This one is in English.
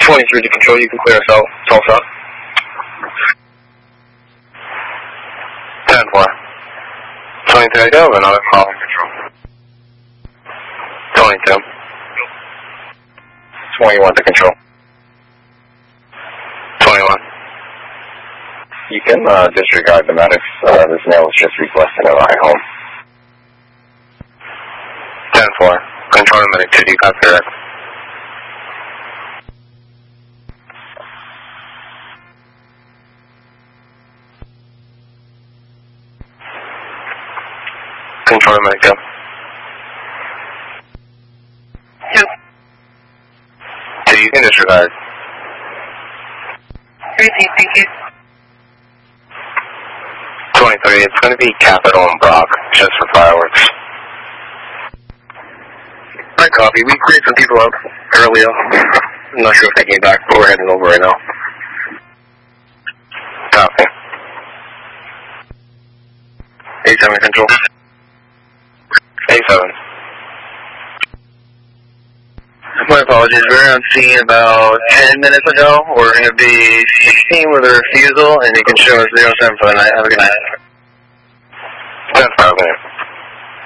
23 to control, you can clear us out. Tulsa. 10-4. 23 to go, another call in control. 22. 21 to control. 21. You can disregard the medics. This male was just requesting a ride home. 10-4. Control the medic 2D, copy correct. Control the medic 2. 2, you can disregard. Repeat, thank you. 23, it's going to be Capital and Brock, just for fireworks. Alright, copy. We cleared some people up earlier. I'm not sure if they came back, but we're heading over right now. Copy. 87 control. 87. My apologies, we're on scene about 10 minutes ago. We're going to be 16 with a refusal, and you can show us 07 for the night. Have a good night. 10-5 minutes.